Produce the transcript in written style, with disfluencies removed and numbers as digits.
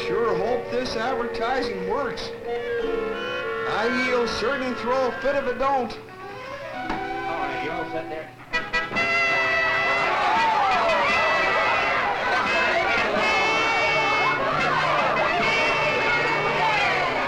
sure hope this advertising works. He'll certainly throw a fit if it don't. All right, you all set there?